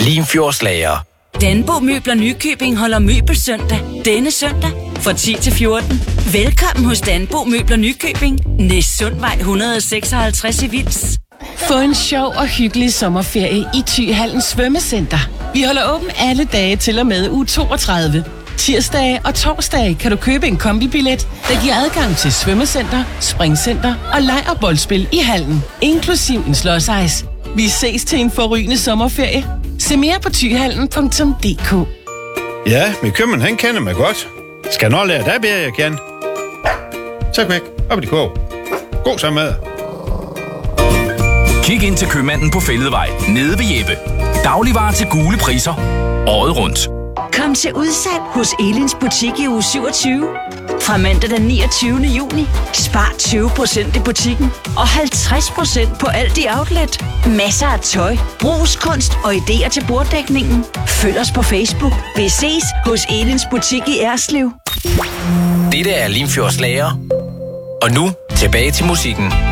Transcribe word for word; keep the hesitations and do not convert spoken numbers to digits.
Limfjordslager. Danbo Møbler Nykøbing holder møbelsøndag denne søndag fra ti til fjorten. Velkommen hos Danbo Møbler Nykøbing. Næstsundvej et hundrede og seksoghalvtreds i Vils. Få en sjov og hyggelig sommerferie i Thyhallens Svømmecenter. Vi holder åben alle dage til og med uge toogtredive. Tirsdage og torsdage kan du købe en kombibillet, der giver adgang til svømmecenter, springcenter og leg- og boldspil i hallen, inklusiv en slåsejs. Vi ses til en forrygende sommerferie. Se mere på thyhallen punktum d k. Ja, min købmand, han kender mig godt. Skal nok lære dig bedre, jeg kan. Så væk. Op i de kog. God sammen med. Kig ind til købmanden på Fælledvej, nede ved Jeppe. Dagligvarer til gule priser. Året rundt. Kom til udsalg hos Elins butik i uge syvogtyve. Fra mandag den niogtyvende juni. Spar tyve procent i butikken og halvtreds procent på alt i outlet. Masser af tøj, brugskunst og idéer til borddækningen. Følg os på Facebook. Vi ses hos Elins butik i Erslev. Dette er Limfjordslager. Og nu tilbage til musikken.